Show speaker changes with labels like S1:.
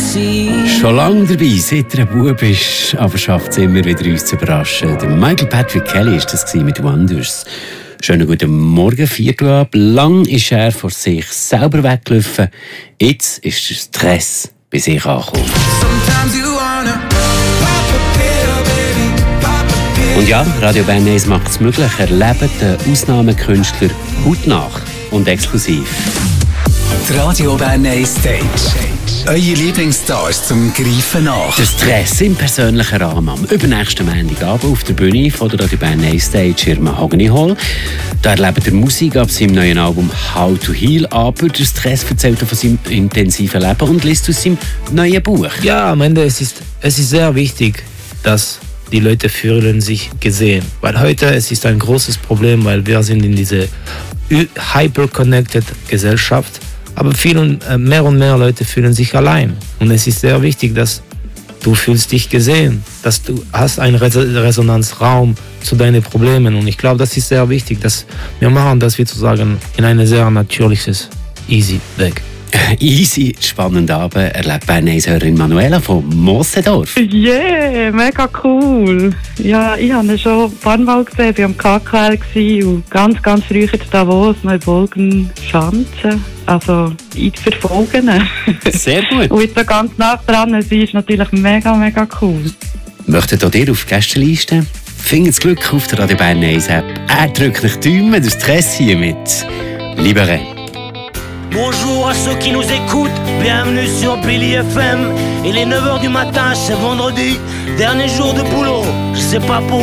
S1: Schon lange dabei, seit er ein Bub ist, aber schafft es immer wieder, uns zu überraschen. Der Michael Patrick Kelly war das mit Wonders. Schönen guten Morgen, 4 Uhr ab. Lang ist er vor sich selber weggelaufen. Jetzt ist der Stress bei sich angekommen. Und ja, Radio Bern 1 macht es möglich, erlebt den Ausnahmekünstler hautnah und exklusiv.
S2: Die Radio Bern 1 Stage. Eure Lieblingsstars zum Greifen nach.
S1: Der Stress im persönlichen Rahmen am übernächsten Montagabend auf der Bühne von der Radio Bern 1 Stage in Mahogany Hall. Da erlebt er Musik ab seinem neuen Album How to Heal, aber der Stress erzählt er von seinem intensiven Leben und liest aus seinem neuen Buch.
S3: Ja, am Ende es ist sehr wichtig, dass die Leute fühlen sich gesehen. Weil heute es ist ein großes Problem, weil wir sind in diese hyper-connected Gesellschaft. Aber mehr und mehr Leute fühlen sich allein. Und es ist sehr wichtig, dass du fühlst dich gesehen, dass du hast einen Resonanzraum zu deinen Problemen. Und ich glaube, das ist sehr wichtig, dass wir machen das, wie zu sagen, in ein sehr natürliches, easy Weg.
S1: Easy, spannend Abend erlebt Bern 1-Hörerin Manuela von Moosendorf.
S4: Yeah, mega cool. Ja, ich habe ihn schon ein paar Mal gesehen, ich war am KKL und ganz früh in Davos, Neubolgen, Schanze. Also, ich verfolge ihn.
S1: Sehr gut.
S4: Und jetzt so ganz nah dran sein, ist natürlich mega cool.
S1: Möchtet auch ihr auf die Gästeliste? Findet Glück auf der Radio Bern 1 App. Er drückt nicht die Daumen, der Stress hier mit Libéré.
S5: Bonjour à ceux qui nous écoutent, bienvenue sur Billy FM. Il est 9h du matin, c'est vendredi, dernier jour de boulot, je sais pas pour